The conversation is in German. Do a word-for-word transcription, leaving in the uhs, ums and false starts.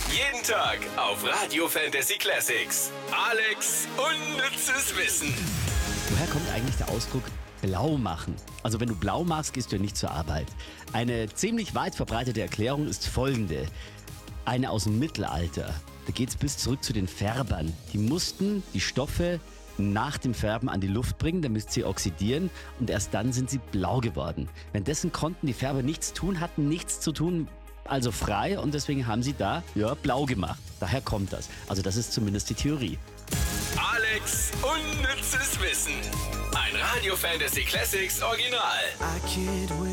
Jeden Tag auf Radio Fantasy Classics. Alex unnützes Wissen. Woher kommt eigentlich der Ausdruck blau machen? Also wenn du blau machst, gehst du ja nicht zur Arbeit. Eine ziemlich weit verbreitete Erklärung ist folgende. Eine aus dem Mittelalter. Da geht es bis zurück zu den Färbern. Die mussten die Stoffe nach dem Färben an die Luft bringen, damit sie oxidieren, und erst dann sind sie blau geworden. Währenddessen konnten die Färber nichts tun, hatten nichts zu tun, also frei, und deswegen haben sie da ja blau gemacht. Daher kommt das. Also das ist zumindest die Theorie. Alex unnützes Wissen. Ein Radio Fantasy Classics Original.